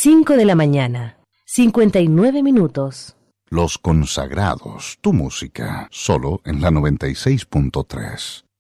5 de la mañana, 59 minutos. Los Consagrados, tu música, solo en la 96.3.